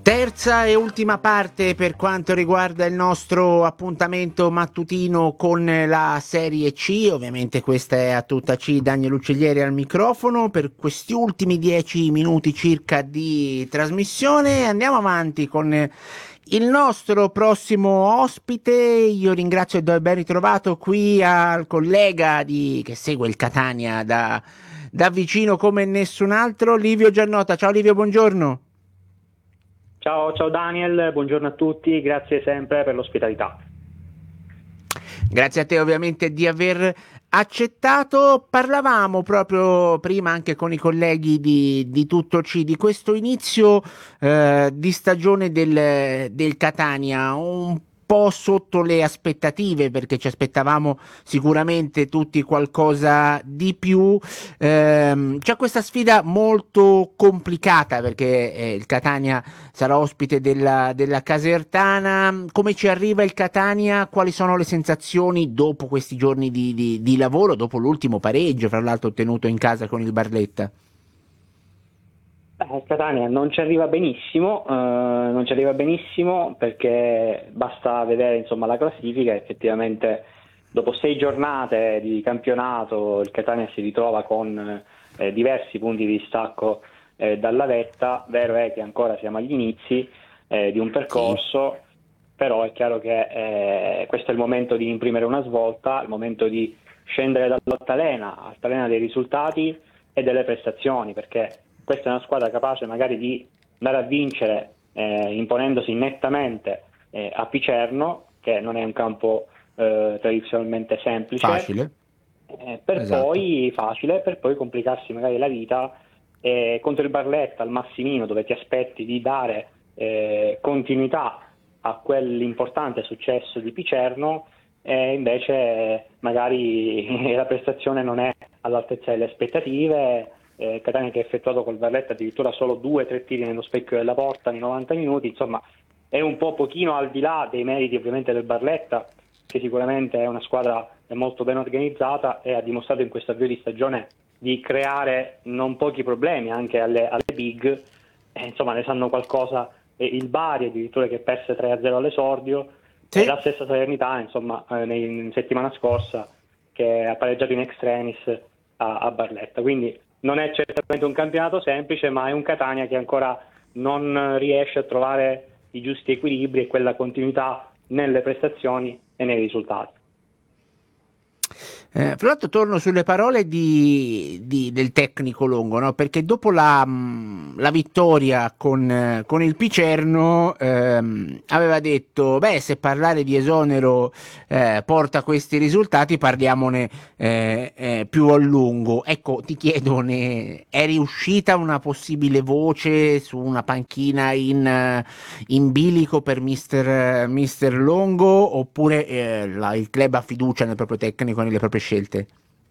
Terza e ultima parte per quanto riguarda il nostro appuntamento mattutino con la Serie C. Ovviamente questa è a tutta C, Daniel Uccellieri al microfono per questi ultimi 10 minuti circa di trasmissione. Andiamo avanti con il nostro prossimo ospite. Io ringrazio e do il ben ritrovato qui al collega che segue il Catania da vicino come nessun altro, Livio Giannota. Ciao Livio, buongiorno. Ciao Daniel, buongiorno a tutti, grazie sempre per l'ospitalità. Grazie a te ovviamente di aver accettato. Parlavamo proprio prima anche con i colleghi di Tutto C di questo inizio di stagione del Catania, un po' sotto le aspettative, perché ci aspettavamo sicuramente tutti qualcosa di più. C'è questa sfida molto complicata perché il Catania sarà ospite della Casertana. Come ci arriva il Catania? Quali sono le sensazioni dopo questi giorni di lavoro, dopo l'ultimo pareggio, fra l'altro ottenuto in casa con il Barletta? Il Catania non ci arriva benissimo, perché basta vedere insomma la classifica. Effettivamente dopo 6 giornate di campionato il Catania si ritrova con diversi punti di distacco dalla vetta. Vero è che ancora siamo agli inizi di un percorso, però è chiaro che questo è il momento di imprimere una svolta, il momento di scendere dall'altalena dei risultati e delle prestazioni, perché questa è una squadra capace magari di andare a vincere imponendosi nettamente a Picerno, che non è un campo tradizionalmente semplice, Facile. Esatto. per poi complicarsi magari la vita contro il Barletta al Massimino, dove ti aspetti di dare continuità a quell'importante successo di Picerno, e invece magari la prestazione non è all'altezza delle aspettative. Catania che ha effettuato col Barletta addirittura solo 2 o 3 tiri nello specchio della porta nei 90 minuti, insomma è un po' pochino al di là dei meriti ovviamente del Barletta, che sicuramente è una squadra molto ben organizzata e ha dimostrato in questo avvio di stagione di creare non pochi problemi anche alle big. Insomma ne sanno qualcosa il Bari addirittura, che perse 3-0 all'esordio, e Sì. la stessa Salernitana insomma in settimana scorsa, che ha pareggiato in extremis a Barletta. Quindi non è certamente un campionato semplice, ma è un Catania che ancora non riesce a trovare i giusti equilibri e quella continuità nelle prestazioni e nei risultati. Fra l'altro torno sulle parole del tecnico Longo, no? Perché dopo la vittoria con il Picerno aveva detto, beh, se parlare di esonero porta questi risultati, parliamone più a lungo. Ecco, ti chiedo, è riuscita una possibile voce su una panchina in bilico per mister Longo, oppure il club ha fiducia nel proprio tecnico e nelle proprie scelte?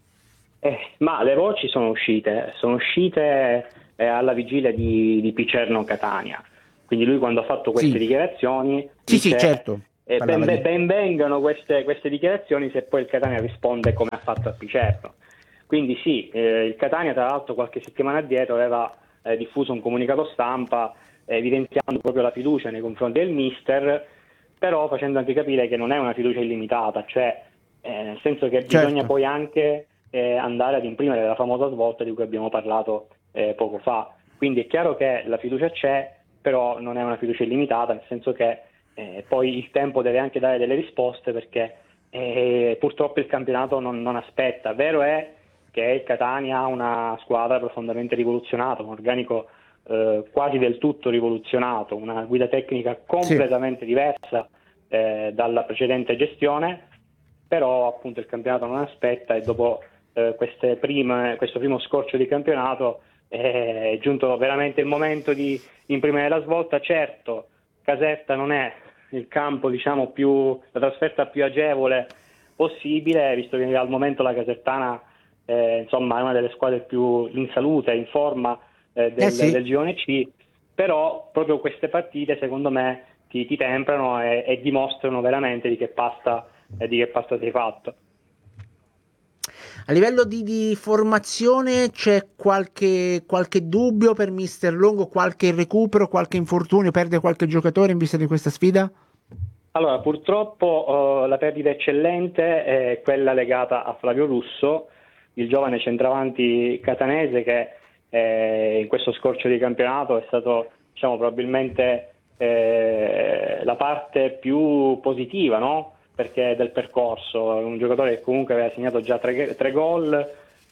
Ma le voci sono uscite alla vigilia di Picerno Catania. Quindi lui, quando ha fatto queste Sì, dichiarazioni, sì, dice certo, parlava di... ben vengano queste dichiarazioni se poi il Catania risponde come ha fatto a Picerno. Quindi sì, il Catania tra l'altro qualche settimana addietro aveva diffuso un comunicato stampa evidenziando proprio la fiducia nei confronti del mister, però facendo anche capire che non è una fiducia illimitata, cioè nel senso che bisogna Certo. poi anche andare ad imprimere la famosa svolta di cui abbiamo parlato poco fa. Quindi è chiaro che la fiducia c'è, però non è una fiducia illimitata, nel senso che poi il tempo deve anche dare delle risposte, perché purtroppo il campionato non aspetta. Vero è che il Catania ha una squadra profondamente rivoluzionata, un organico quasi del tutto rivoluzionato, una guida tecnica Sì. completamente diversa dalla precedente gestione, però appunto il campionato non aspetta, e dopo questo primo scorcio di campionato è giunto veramente il momento di imprimere la svolta. Certo, Caserta non è il campo, diciamo, la trasferta più agevole possibile, visto che al momento la Casertana insomma è una delle squadre più in salute, in forma Sì. del girone C, però proprio queste partite secondo me ti temprano e dimostrano veramente di che pasta sei fatto. A livello di formazione c'è qualche dubbio per Mister Longo, qualche recupero, qualche infortunio, perde qualche giocatore in vista di questa sfida? Allora, purtroppo la perdita eccellente è quella legata a Flavio Russo, il giovane centravanti catanese che in questo scorcio di campionato è stato, diciamo, probabilmente la parte più positiva, no? Perché del percorso, un giocatore che comunque aveva segnato già tre gol,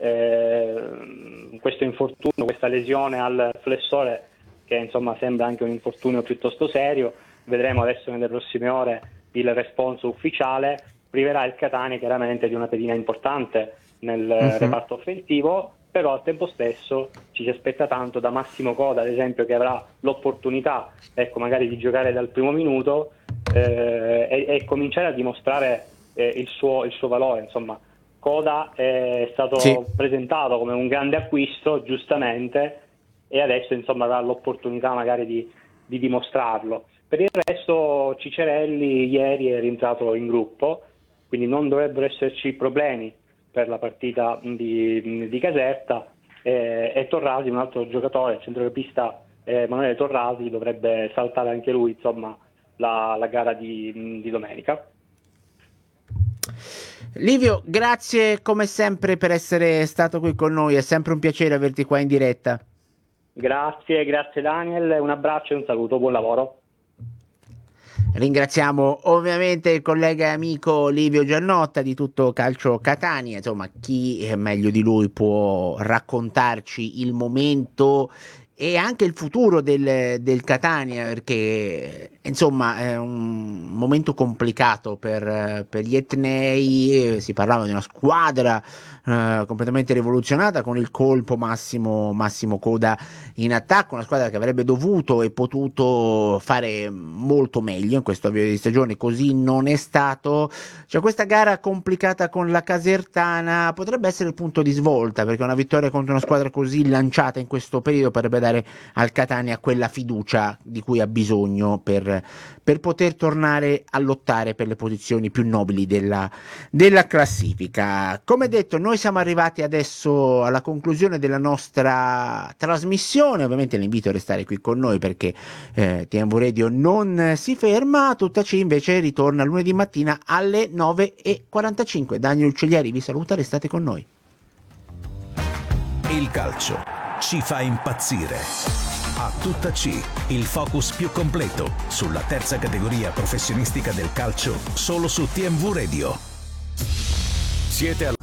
questo infortunio, questa lesione al flessore, che insomma sembra anche un infortunio piuttosto serio. Vedremo adesso nelle prossime ore il responso ufficiale, priverà il Catania chiaramente di una pedina importante nel reparto offensivo, però al tempo stesso ci si aspetta tanto da Massimo Coda, ad esempio, che avrà l'opportunità, ecco, magari di giocare dal primo minuto e cominciare a dimostrare il suo valore. Insomma, Coda è stato presentato come un grande acquisto, giustamente, e adesso insomma avrà l'opportunità magari di dimostrarlo. Per il resto Cicerelli ieri è rientrato in gruppo, quindi non dovrebbero esserci problemi per la partita di Caserta, e Torrasi, un altro giocatore, il centrocampista Emanuele Torrasi, dovrebbe saltare anche lui, insomma, la gara di domenica. Livio, grazie come sempre per essere stato qui con noi, è sempre un piacere averti qua in diretta. Grazie Daniel, un abbraccio e un saluto, buon lavoro. Ringraziamo ovviamente il collega e amico Livio Giannotta di Tutto Calcio Catania, insomma, chi meglio di lui può raccontarci il momento e anche il futuro del Catania, perché insomma è un momento complicato per gli etnei. Si parlava di una squadra completamente rivoluzionata con il colpo Massimo Coda in attacco, una squadra che avrebbe dovuto e potuto fare molto meglio in questo avvio di stagione, così non è stato. Cioè, questa gara complicata con la Casertana potrebbe essere il punto di svolta, perché una vittoria contro una squadra così lanciata in questo periodo potrebbe dare al Catania quella fiducia di cui ha bisogno per poter tornare a lottare per le posizioni più nobili della classifica. Come detto, noi siamo arrivati adesso alla conclusione della nostra trasmissione. Ovviamente l'invito a restare qui con noi, perché TMV Radio non si ferma. Tuttaci invece ritorna lunedì mattina alle 9:45. Daniel Uccellieri vi saluta, restate con noi. Il calcio ci fa impazzire. A tutta C, il focus più completo sulla terza categoria professionistica del calcio, solo su TMV Radio. Siete alla